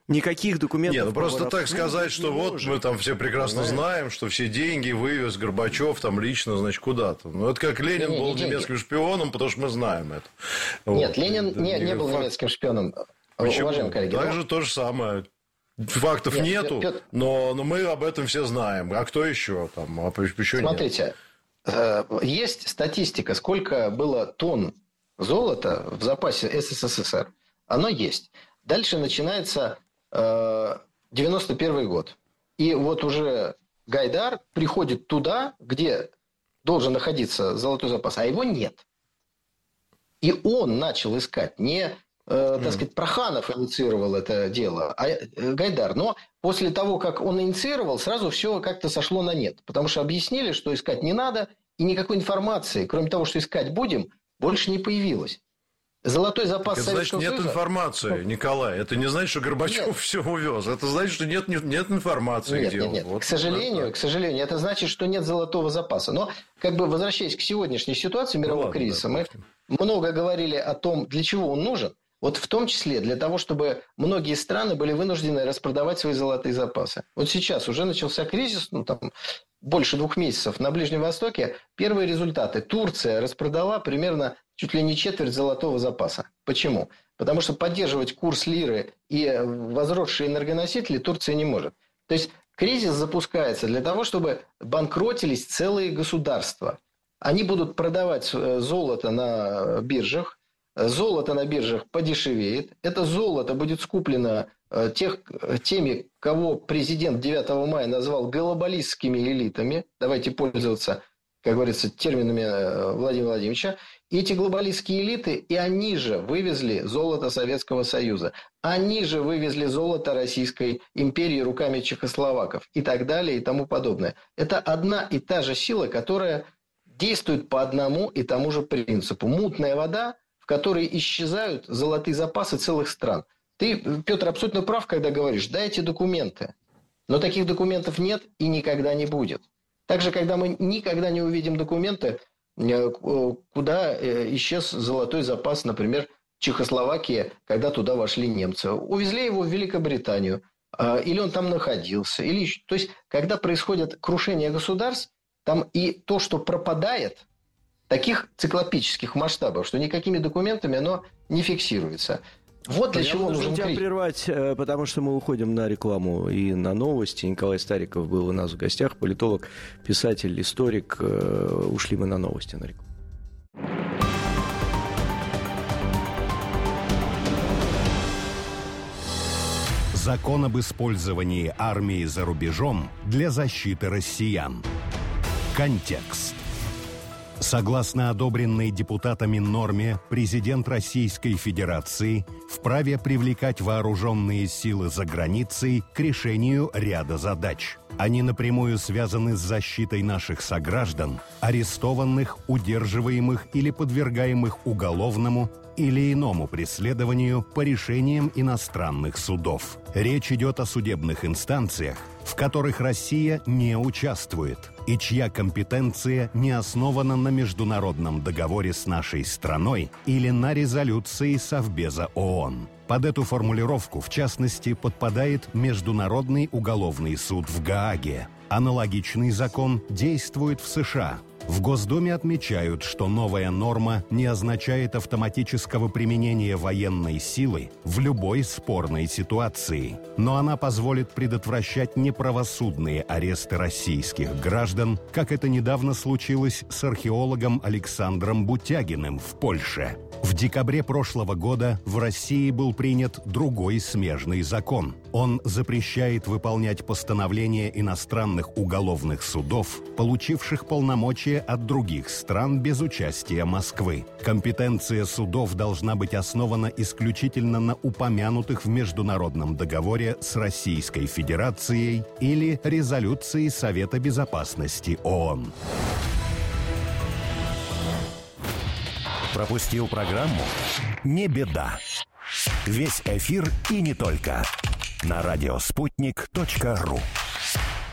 Никаких документов. Нет, ну просто так сказать, что вот мы там все прекрасно знаем, что все деньги вывез Горбачев там лично, значит, куда-то. Ну, это как Ленин был немецким шпионом, потому что мы знаем это. Нет, Ленин не был немецким шпионом. Почему? Уважаемые коллеги. Так же то же самое. Фактов нету, но мы об этом все знаем. А кто еще там? А еще Смотрите, есть статистика, сколько было тонн золота в запасе СССР. Оно есть. Дальше начинается 91 год. И вот уже Гайдар приходит туда, где должен находиться золотой запас, а его нет. И он начал искать. Не, так сказать, Проханов инициировал это дело, а Гайдар. Но после того, как он инициировал, сразу все как-то сошло на нет. Потому что объяснили, что искать не надо, и никакой информации, кроме того, что искать будем, больше не появилось. Золотой запас Советского Союза... Это значит, нет информации, Николай. Это не значит, что Горбачев все увез. Это значит, что нет информации. Нет. Вот. К сожалению, это значит, что нет золотого запаса. Но, как бы возвращаясь к сегодняшней ситуации мирового кризиса, мы много говорили о том, для чего он нужен. Вот в том числе для того, чтобы многие страны были вынуждены распродавать свои золотые запасы. Вот сейчас уже начался кризис, больше 2 месяцев на Ближнем Востоке. Первые результаты. Турция распродала примерно чуть ли не четверть золотого запаса. Почему? Потому что поддерживать курс лиры и возросшие энергоносители Турция не может. То есть кризис запускается для того, чтобы банкротились целые государства. Они будут продавать золото на биржах. Золото на биржах подешевеет. Это золото будет скуплено теми, кого президент 9 мая назвал глобалистскими элитами. Давайте пользоваться, как говорится, терминами Владимира Владимировича. И эти глобалистские элиты, и они же вывезли золото Советского Союза. Они же вывезли золото Российской империи руками чехословаков. И так далее, и тому подобное. Это одна и та же сила, которая действует по одному и тому же принципу. Мутная вода, в которой исчезают золотые запасы целых стран. Ты, Петр, абсолютно прав, когда говоришь, дайте документы. Но таких документов нет и никогда не будет. Также, когда мы никогда не увидим документы, куда исчез золотой запас, например, Чехословакии, когда туда вошли немцы. Увезли его в Великобританию. Или он там находился. То есть, когда происходит крушение государств, там и то, что пропадает, таких циклопических масштабов, что никакими документами оно не фиксируется. Вот для чего нужен тебя прервать, потому что мы уходим на рекламу и на новости. Николай Стариков был у нас в гостях, политолог, писатель, историк. Ушли мы на новости, на рекламу. Закон об использовании армии за рубежом для защиты россиян. Контекст. Согласно одобренной депутатами норме, президент Российской Федерации вправе привлекать вооруженные силы за границей к решению ряда задач. Они напрямую связаны с защитой наших сограждан, арестованных, удерживаемых или подвергаемых уголовному или иному преследованию по решениям иностранных судов. Речь идет о судебных инстанциях, в которых Россия не участвует и чья компетенция не основана на международном договоре с нашей страной или на резолюции Совбеза ООН. Под эту формулировку, в частности, подпадает Международный уголовный суд в Гааге. Аналогичный закон действует в США. В Госдуме отмечают, что новая норма не означает автоматического применения военной силы в любой спорной ситуации, но она позволит предотвращать неправосудные аресты российских граждан, как это недавно случилось с археологом Александром Бутягиным в Польше. В декабре прошлого года в России был принят другой смежный закон. Он запрещает выполнять постановления иностранных уголовных судов, получивших полномочия от других стран без участия Москвы. Компетенция судов должна быть основана исключительно на упомянутых в международном договоре с Российской Федерацией или резолюции Совета Безопасности ООН. Пропустил программу? Не беда. Весь эфир и не только. На радиоспутник.ру.